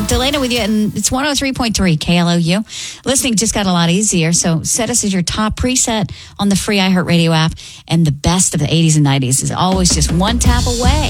Delana with you, and it's 103.3 KLOU. Listening just got a lot easier, so set us as your top preset on the free iHeartRadio app, and the best of the 80s and 90s is always just one tap away.